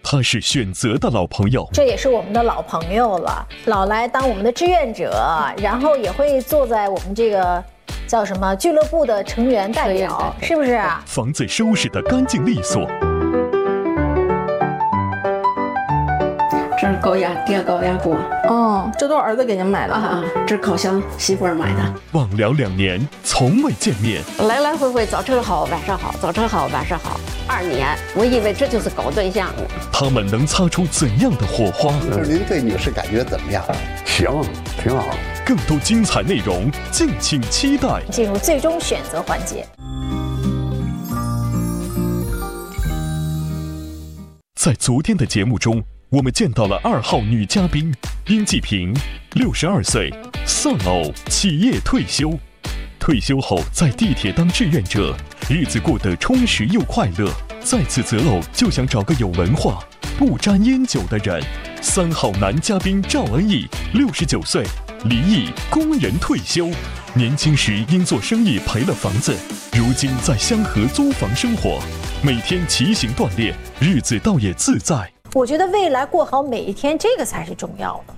他是选择的老朋友， 这也是我们的老朋友了，老来当我们的志愿者，然后也会坐在我们这个叫什么俱乐部的成员代表，是不是啊？ 房子收拾得干净利索。 这是高压电高压锅。 哦，这都是儿子给您买的啊，这是烤箱媳妇儿买的。 忘了2年，从未见面， 来来回回，早晨好，晚上好，早晨好，晚上好。2年，我以为这就是搞对象呢。 他们能擦出怎样的火花？ 您对女士感觉怎么样？ 行，挺好。 更多精彩内容，敬请期待。 进入最终选择环节。 在昨天的节目中，我们见到了2号女嘉宾殷继平，62岁，丧偶，企业退休。退休后在地铁当志愿者，日子过得充实又快乐。再次择偶就想找个有文化、不沾烟酒的人。3号男嘉宾赵恩义，69岁，离异，工人退休。年轻时因做生意赔了房子，如今在香河租房生活，每天骑行锻炼，日子倒也自在。 我觉得未来过好每一天，这个才是重要的。